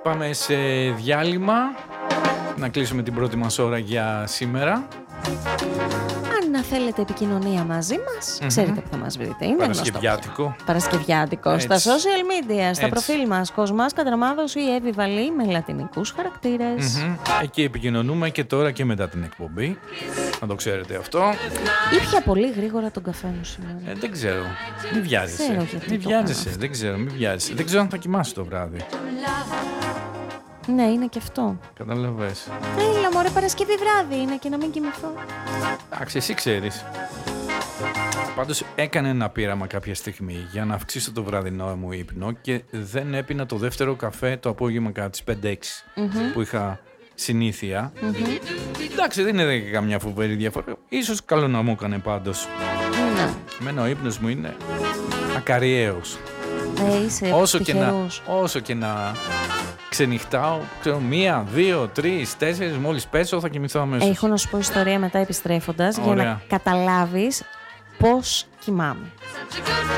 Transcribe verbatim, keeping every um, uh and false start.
Πάμε σε διάλειμμα. Να κλείσουμε την πρώτη μας ώρα για σήμερα. Αν θέλετε επικοινωνία μαζί μας, mm-hmm. ξέρετε που θα μας βρείτε. Είναι Παρασκευιάτικο. γνωστό. Παρασκευιάτικο. Έτσι. Στα social media, στα Έτσι. προφίλ μας, Κοσμάς Κατραμάδος ή Εύη Βαλή με λατινικούς χαρακτήρες. Mm-hmm. Εκεί επικοινωνούμε και τώρα και μετά την εκπομπή. Να το ξέρετε αυτό. Ήπια πολύ γρήγορα τον καφέ μου σήμερα. Ε, δεν ξέρω. Μην βιάζεσαι. Μην βιάζεσαι. Δεν ξέρω. Μην βιάζεσαι. Δεν ξέρω αν θα κοιμάσαι το βράδυ. Ναι, είναι και αυτό. Καταλαβες. Έλα μωρέ, Παρασκευή βράδυ είναι και να μην κοιμηθώ. Εντάξει, εσύ ξέρεις. Πάντως έκανε ένα πείραμα κάποια στιγμή για να αυξήσω το βραδινό μου ύπνο και δεν έπινα το δεύτερο καφέ το απόγευμα κατά τις πέντε έξι mm-hmm. που είχα συνήθεια. Mm-hmm. Εντάξει, δεν είναι και καμιά φοβερή διαφορά. Ίσως καλό να μου έκανε πάντως. Ναι. Εμένα ο ύπνος μου είναι ακαριαίος. Ε, είσαι όσο, και να, όσο και να ξενυχτάω, ξέρω, μία, δύο, τρεις, τέσσερις, μόλις πέσω θα κοιμηθώ αμέσως. Έχω να σου πω ιστορία μετά επιστρέφοντας. Ωραία. Για να καταλάβεις πώς κοιμάμαι.